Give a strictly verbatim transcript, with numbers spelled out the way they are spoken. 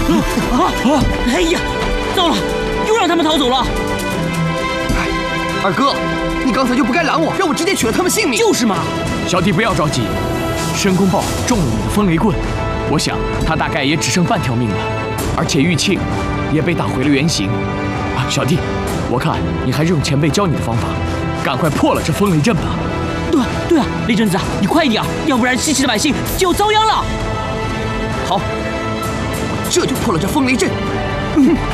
啊啊！哎呀，糟了，又让他们逃走了。 哎，二哥，你刚才就不该拦我，让我直接取了他们性命。 就是嘛。 小弟不要着急，申公豹中了你的风雷棍，我想他大概也只剩半条命了，而且玉磬也被打回了原形。啊，小弟，我看你还是用前辈教你的方法，赶快破了这风雷阵吧。 对啊，对啊，雷震子，你快一点，要不然西岐的百姓就要遭殃了。 好，我这就破了这风雷阵。嗯